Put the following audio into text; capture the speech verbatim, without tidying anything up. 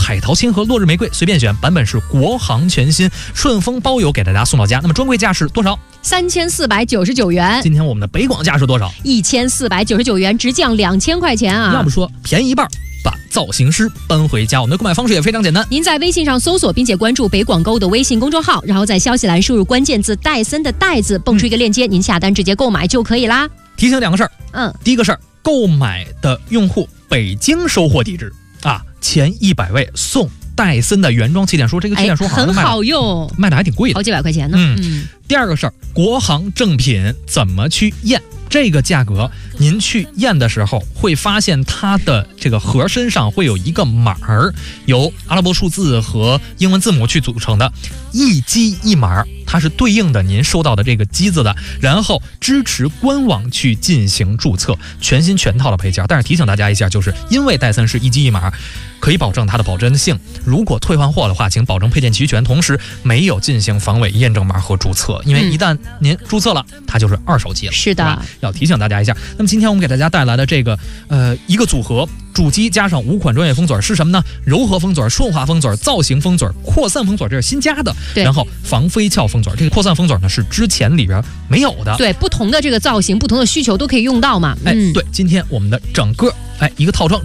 海淘亲和落日玫瑰随便选，版本是国行全新，顺丰包邮给大家送到家。那么专柜价是多少？ 三千四百九十九元。 今天我们的北广价是多少？ 一千四百九十九元，直降两千块钱啊！ 要不说便宜一半，把造型师搬回家。我们的购买方式也非常简单， 您在微信上搜索并且关注北广购的微信公众号，然后在消息栏输入关键字戴森的戴字，蹦出一个链接，您下单直接购买就可以啦。 提醒两个事儿， 嗯， 第一个事儿，购买的用户北京收货地址啊，前一百位送戴森的原装气垫梳，这个气垫梳好像很卖好用， 卖的还挺贵的， 好几百块钱呢。 嗯， 嗯第二个事儿，国行正品怎么去验？这个价格，您去验的时候会发现它的这个盒身上会有一个码儿，由阿拉伯数字和英文字母去组成的，一机一码，它是对应的您收到的这个机子的，然后支持官网去进行注册，全新全套的配件。但是提醒大家一下，就是因为戴森是一机一码，可以保证它的保真性。如果退换货的话，请保证配件齐全，同时没有进行防伪验证码和注册，因为一旦您注册了，它就是二手机了。 是的， 要提醒大家一下。那么今天我们给大家带来的这个呃一个组合，主机加上五款专业封嘴是什么呢？柔和封嘴、顺滑封嘴、造型封嘴、扩散封嘴，这是新加的。然后防飞翘封嘴，这个扩散封嘴呢是之前里边没有的。 对，不同的这个造型、不同的需求都可以用到嘛。 哎，嗯、对，今天我们的整个哎一个套装。